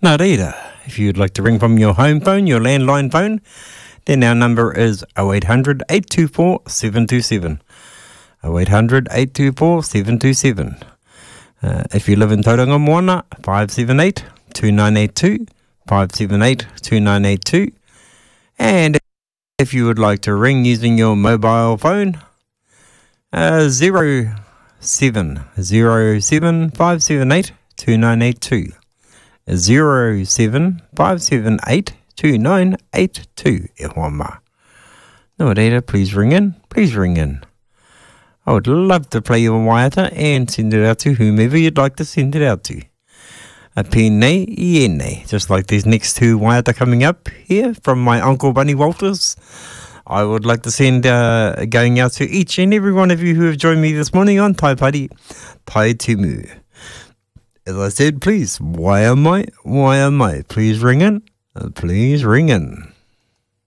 Nā reira, if you'd like to ring from your home phone, your landline phone, then our number is 0800 824 727. 0800 824 727. If you live in Tauranga Moana, 578 2982, 578 2982. And if you would like to ring using your mobile phone, 0707 578 2982. 07 578 2982. E hoa ma. No reira, please ring in. Please ring in. I would love to play your waiata and send it out to whomever you'd like to send it out to. A pēnei I ēnei. Just like these next two waiata coming up here from my Uncle Bunny Walters. I would like to send going out to each and every one of you who have joined me this morning on Tai Pari, Tai Tumu. As I said, please, why am I? Please ring in. Please ring in.